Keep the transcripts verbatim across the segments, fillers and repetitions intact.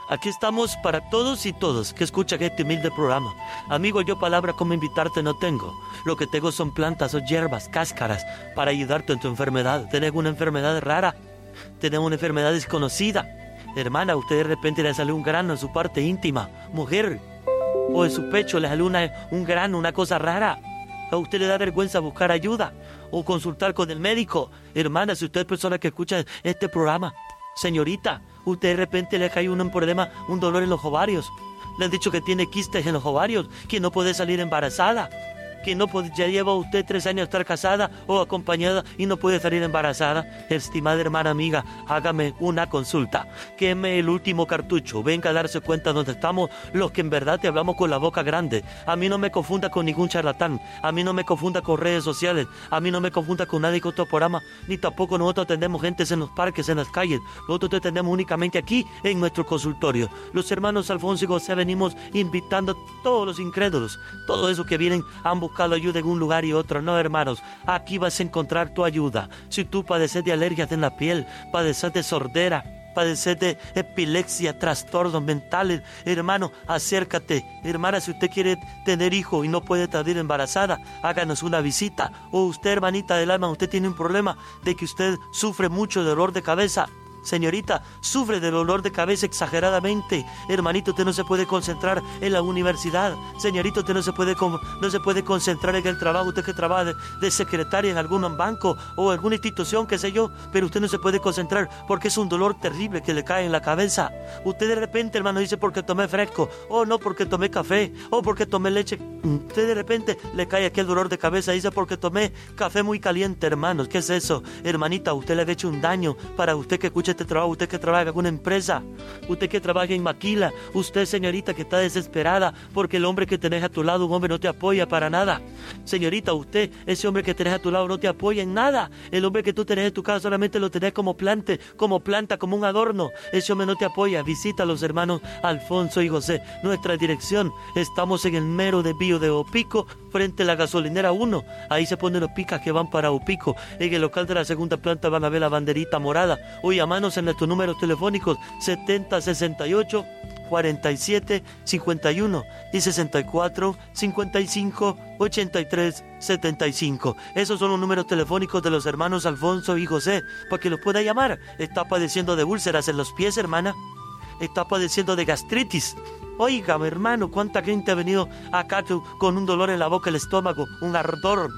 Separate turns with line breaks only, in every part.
Aquí estamos para todos y todos que escuchan este humilde programa. Amigo, yo palabra como invitarte no tengo. Lo que tengo son plantas o hierbas, cáscaras, para ayudarte en tu enfermedad. ¿Tenés una enfermedad rara? ¿Tenés una enfermedad desconocida? Hermana, a usted de repente le salió un grano en su parte íntima, mujer. O en su pecho le salió una, un grano, una cosa rara. A usted le da vergüenza buscar ayuda o consultar con el médico. Hermana, si usted es persona que escucha este programa, señorita, usted de repente le cae un problema, un dolor en los ovarios. Le han dicho que tiene quistes en los ovarios, que no puede salir embarazada, que no puede, ya lleva usted tres años estar casada o acompañada y no puede salir embarazada. Estimada hermana amiga, hágame una consulta, queme el último cartucho, venga a darse cuenta dónde estamos los que en verdad te hablamos con la boca grande. A mí no me confunda con ningún charlatán, a mí no me confunda con redes sociales, a mí no me confunda con nadie con otro programa, ni tampoco nosotros atendemos gente en los parques, en las calles. Nosotros te atendemos únicamente aquí en nuestro consultorio. Los hermanos Alfonso y José venimos invitando a todos los incrédulos, todos esos que vienen han buscado ayuda en un lugar y otro. No, hermanos, aquí vas a encontrar tu ayuda. Si tú padeces de alergias en la piel, padeces de sordera, padeces de epilepsia, trastornos mentales, hermano, acércate. Hermana, si usted quiere tener hijo y no puede salir embarazada, háganos una visita. O usted, hermanita del alma, usted tiene un problema de que usted sufre mucho de dolor de cabeza. Señorita, sufre de dolor de cabeza exageradamente. Hermanito, usted no se puede concentrar en la universidad. Señorito, usted no se puede, no se puede concentrar en el trabajo. Usted que trabaja de, de secretaria en algún banco o alguna institución, qué sé yo, pero usted no se puede concentrar porque es un dolor terrible que le cae en la cabeza. Usted de repente, hermano, dice porque tomé fresco, o no porque tomé café, o porque tomé leche. Usted de repente le cae aquel dolor de cabeza, dice porque tomé café muy caliente, hermanos. ¿Qué es eso? Hermanita, usted le ha hecho un daño para usted que escuche este trabajo, usted que trabaja en alguna empresa, usted que trabaja en maquila, usted, señorita, que está desesperada porque el hombre que tenés a tu lado, un hombre no te apoya para nada. Señorita, usted, ese hombre que tenés a tu lado no te apoya en nada. El hombre que tú tenés en tu casa solamente lo tenés como plante, como planta, como un adorno. Ese hombre no te apoya. Visita a los hermanos Alfonso y José. Nuestra dirección, estamos en el mero desvío de Opico, frente a la gasolinera uno. Ahí se ponen los picas que van para Opico. En el local de la segunda planta van a ver la banderita morada. Hoy a manos en nuestros números telefónicos setenta sesenta y ocho cuarenta y siete cincuenta y uno y sesenta y cuatro cincuenta y cinco ochenta y tres setenta y cinco. Esos son los números telefónicos de los hermanos Alfonso y José para que los pueda llamar. Está padeciendo de úlceras en los pies, hermana. Está padeciendo de gastritis. Óigame, hermano, cuánta gente ha venido acá con un dolor en la boca, el estómago, un ardor,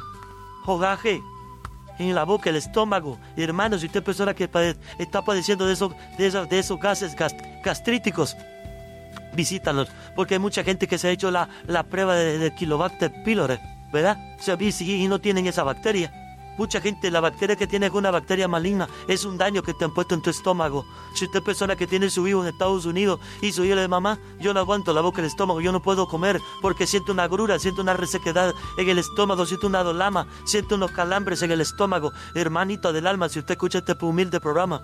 jogaje en la boca, el estómago. Hermanos, si usted es persona que pade- está padeciendo de esos, de esos, de esos gases gast- gastríticos, visítanos, porque hay mucha gente que se ha hecho la, la prueba de, de Kilobacter pylori, ¿verdad? O sea, y no tienen esa bacteria. Mucha gente, la bacteria que tiene es una bacteria maligna, es un daño que te han puesto en tu estómago. Si usted es persona que tiene su hijo en Estados Unidos y su hijo le dice, mamá, yo no aguanto la boca del estómago, yo no puedo comer porque siento una agrura, siento una resequedad en el estómago, siento una dolama, siento unos calambres en el estómago. Hermanito del alma, si usted escucha este humilde programa,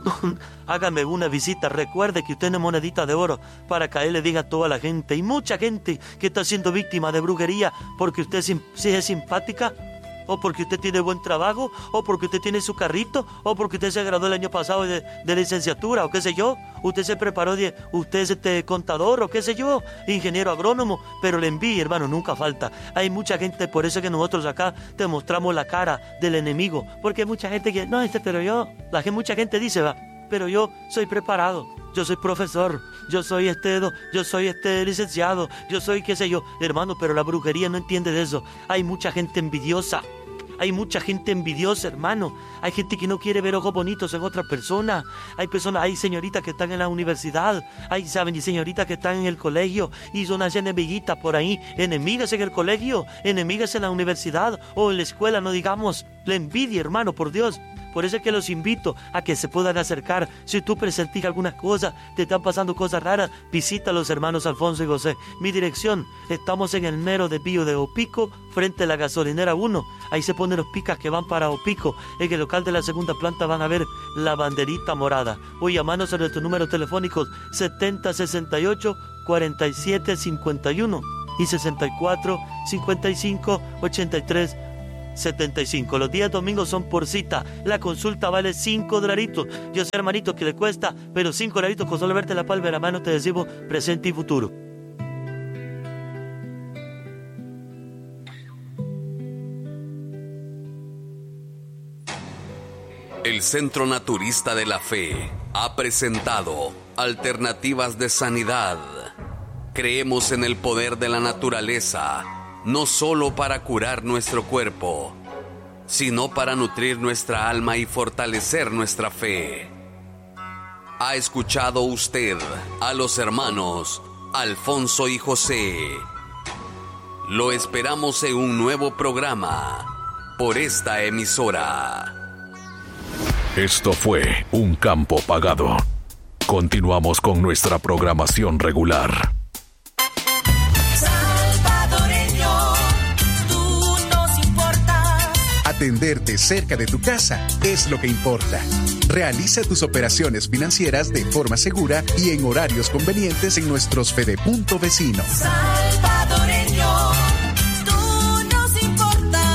hágame una visita. Recuerde que usted no es monedita de oro para que él le diga a toda la gente. Y mucha gente que está siendo víctima de brujería porque usted si es simpática, o porque usted tiene buen trabajo, o porque usted tiene su carrito, o porque usted se graduó el año pasado de, de licenciatura, o qué sé yo. Usted se preparó de, usted es este contador, o qué sé yo, ingeniero agrónomo, pero la envidia, hermano, nunca falta. Hay mucha gente, por eso es que nosotros acá te mostramos la cara del enemigo, porque hay mucha gente que, no, este, pero yo, la gente, mucha gente dice, va, pero yo soy preparado, yo soy profesor, yo soy este, yo soy este licenciado, yo soy qué sé yo, hermano, pero la brujería no entiende de eso. Hay mucha gente envidiosa. Hay mucha gente envidiosa, hermano. Hay gente que no quiere ver ojos bonitos en otra persona. Hay personas, hay señoritas que están en la universidad. Hay, saben, y señoritas que están en el colegio y son así enemiguitas por ahí. Enemigas en el colegio, enemigas en la universidad o en la escuela, no digamos. La envidia, hermano, por Dios. Por eso es que los invito a que se puedan acercar. Si tú presentís algunas cosas, te están pasando cosas raras, visita a los hermanos Alfonso y José. Mi dirección, estamos en el mero desvío de Opico, frente a la gasolinera uno. Ahí se ponen los picas que van para Opico. En el local de la segunda planta van a ver la banderita morada. O llamanos a nuestros números telefónicos setenta sesenta y ocho cuarenta y siete cincuenta y uno y sesenta y cuatro cincuenta y cinco ochenta y tres setenta y cinco. Los días domingos son por cita. La consulta vale cinco dolaritos. Yo sé, hermanito, que le cuesta, pero cinco dolaritos con solo verte la palma de la mano te decimos presente y futuro.
El Centro Naturista de la Fe ha presentado Alternativas de Sanidad. Creemos en el poder de la naturaleza, no solo para curar nuestro cuerpo, sino para nutrir nuestra alma y fortalecer nuestra fe. ¿Ha escuchado usted a los hermanos Alfonso y José? Lo esperamos en un nuevo programa por esta emisora.
Esto fue Un Campo Pagado. Continuamos con nuestra programación regular.
Salvadoreño, tú nos importas.
Atenderte cerca de tu casa es lo que importa. Realiza tus operaciones financieras de forma segura y en horarios convenientes en nuestros Fedepunto vecinos.
Salvadoreño, tú nos importas.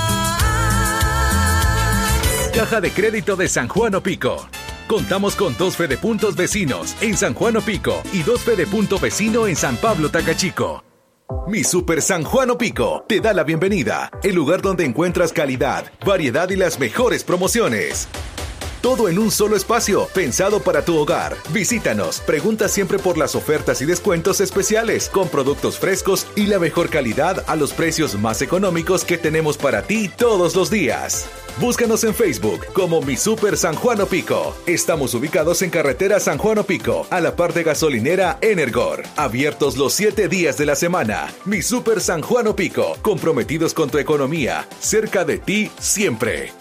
Caja de Crédito de San Juan Opico. Contamos con dos Fedepuntos vecinos en San Juan Opico y dos Fedepunto vecino en San Pablo Tacachico. Mi Super San Juan Opico te da la bienvenida, el lugar donde encuentras calidad, variedad y las mejores promociones. Todo en un solo espacio, pensado para tu hogar. Visítanos, pregunta siempre por las ofertas y descuentos especiales, con productos frescos y la mejor calidad a los precios más económicos que tenemos para ti todos los días. Búscanos en Facebook como Mi Super San Juan Opico. Estamos ubicados en carretera San Juan Opico, a la par de gasolinera Energor. Abiertos los siete días de la semana. Mi Super San Juan Opico, comprometidos con tu economía, cerca de ti siempre.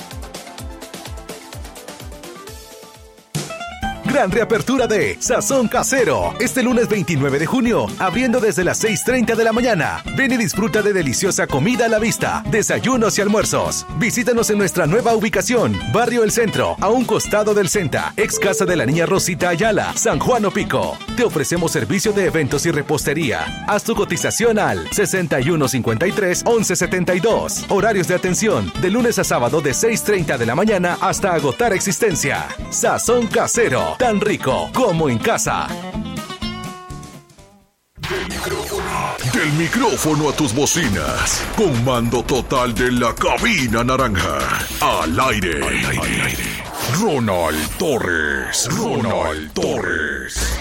Gran reapertura de Sazón Casero. Este lunes veintinueve de junio, abriendo desde las seis treinta de la mañana. Ven y disfruta de deliciosa comida a la vista, desayunos y almuerzos. Visítanos en nuestra nueva ubicación, Barrio El Centro, a un costado del Centa, ex casa de la niña Rosita Ayala, San Juan Opico. Te ofrecemos servicio de eventos y repostería. Haz tu cotización al sesenta y uno cincuenta y tres, once setenta y dos. Horarios de atención, de lunes a sábado de seis treinta de la mañana hasta agotar existencia. Sazón Casero. Tan rico como en casa.
Del micrófono, del micrófono a tus bocinas. Con mando total de la cabina naranja. Al aire. Al aire. Ronald Torres. Ronald Torres.